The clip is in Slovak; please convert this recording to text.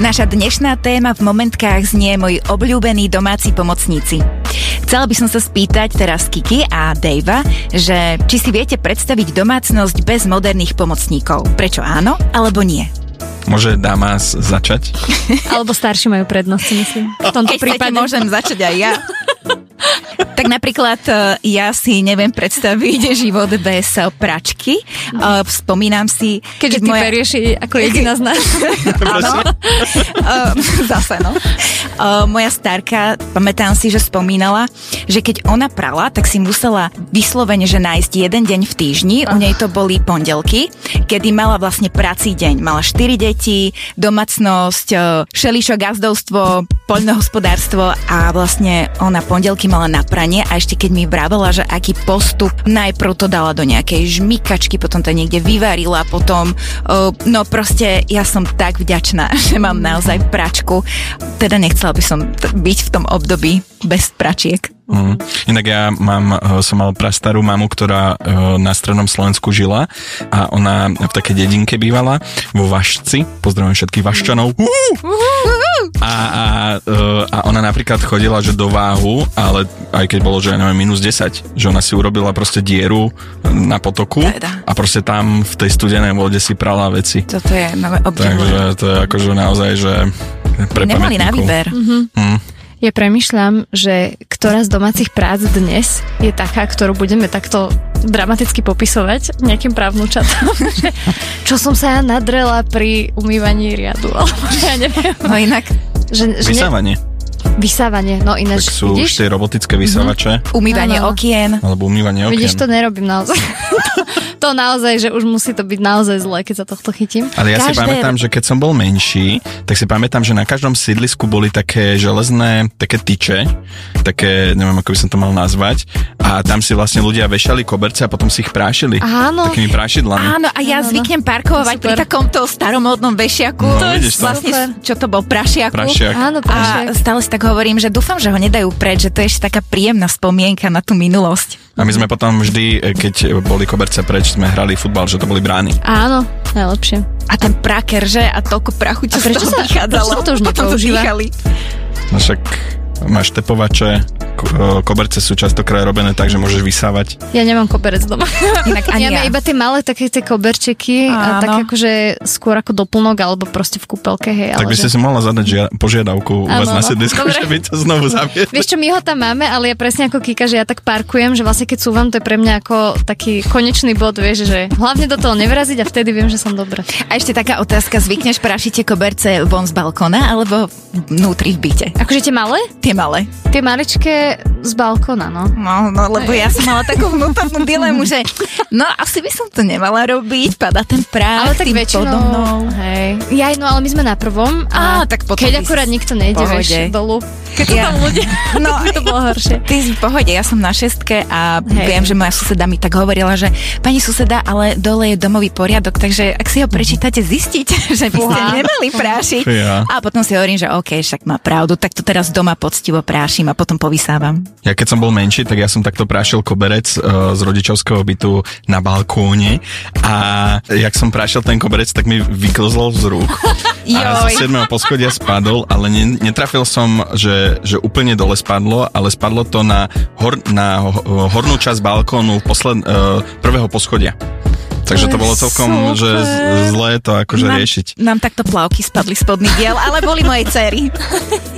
Naša dnešná téma v momentkách znie moji obľúbení domáci pomocníci. Chcela by som sa spýtať teraz Kiki a Davea, že či si viete predstaviť domácnosť bez moderných pomocníkov. Prečo áno, alebo nie? Môže dáma začať? Alebo starší majú prednosť, myslím. V tomto prípade môžem začať aj ja. Tak napríklad ja si neviem predstaviť život bez pračky. Spomínam si... Keďže ty perieš ako jediná z nás. Áno. Zase, no. Moja starka, pamätám si, že spomínala, že keď ona prala, tak si musela vyslovene, že nájsť jeden deň v týždni. U nej to boli pondelky, kedy mala vlastne prací deň. Mala 4 deti, domácnosť, všeličo gazdovstvo, poľnohospodárstvo a vlastne ona pondelky mala na pranie a ešte keď mi vravela, že aký postup, najprv to dala do nejakej žmykačky, potom to niekde vyvarila, potom no proste ja som tak vďačná, že mám naozaj pračku. Teda nechcela by som byť v tom období bez pračiek. Inak ja som mal prastarú mamu, ktorá na strednom Slovensku žila a ona v takej dedinke bývala vo Vašci, pozdravujem všetkých Vaščanov. A ona napríklad chodila, že do váhu, ale aj keď bolo, že neviem, -10, že ona si urobila proste dieru na potoku a proste tam v tej studenej vode si prala veci. Toto je obdivujem. Takže to je akože naozaj, že pre pamätníkov. Nemali na výber. Ja premýšľam, že ktorá z domácich prác dnes je taká, ktorú budeme takto dramaticky popisovať nejakým právnučatom. Čo som sa ja nadrela pri umývaní riadu, alebo ja neviem. No inak... Vysávanie. Vysávanie, no ináč, tak sú už tie robotické vysávače. Umývanie okien. Alebo umývanie okien. Vidíš, to nerobím naozaj. To naozaj, že už musí to byť naozaj zlé, keď sa tohto chytím. Ale ja si pamätám, že keď som bol menší, tak si pamätám, že na každom sídlisku boli také železné, také tyče, také, neviem, ako by som to mal nazvať, a tam si vlastne ľudia vešali koberce a potom si ich prášili. Áno. Takými prášidlami. Áno, a ja zvyknem parkovať pri takomto staromódnom vešiaku. No, vidíš to. Vlastne, čo to bol, prašiaku. Prašiak. Áno, prašiak. A stále si tak hovorím, že dúfam, že ho nedajú preč, že to je ešte taká príjemná spomienka na tú minulosť. A my sme potom vždy, keď boli koberce preč, sme hrali futbal, že to boli brány. Áno, najlepšie. A ten praker, že? A toľko prachu, čo z toho vychádzalo. Prečo sa to už nepoužíva? No však máš tepovače, koberce sú častokrát robené tak, že môžeš vysávať. Ja nemám koberec doma. Inak ani ja mám iba tie malé také tie koberčeky a tak akože skôr ako doplnok alebo proste v kúpelke, hej. Tak by ste si mohla zadať požiadavku u vás na sídlisku, že by to znovu zaviedli. Vieš čo, my ho tam máme, ale ja presne ako Kika, že ja tak parkujem, že vlastne keď súvam, to je pre mňa ako taký konečný bod, vieš, že hlavne do toho nevraziť a vtedy viem, že som dobrá. A ešte taká otázka, zvykneš prašiť tie koberce von z balkóna alebo vnútri v byte? Akože tie malé? Tie malé. Tie maličké z balkóna, no. No, lebo ja som mala takú vnútornú dilemu, že no, asi by som to nemala robiť, padá ten prach, ale tak tým väčšinou, hej. Jaj, no ale my sme na prvom a tak potom keď akurát nikto nejde, vieš, dolu. Keď to tam ľudia, no, by to bolo horšie. Ty si v pohode, ja som na 6 a viem, že moja suseda mi tak hovorila, že pani suseda, ale dole je domový poriadok, takže ak si ho prečítate, zistíte, že by ste nemali prášiť. Ja. A potom si hovorím, že OK, však má pravdu, tak to teraz doma poctivo prášim a potom povysávam. Ja keď som bol menší, tak ja som takto prášil koberec z rodičovského bytu na balkóne a jak som prášil ten koberec, tak mi vyklzol z rúk. A zo 7. poschodia spadol, ale netrafil som, že úplne dole spadlo, ale spadlo to na hornú časť balkónu prvého poschodia. Takže to bolo celkom že zlé to akože riešiť. Nám takto plavky spadli spodný diel, ale boli mojej dcery.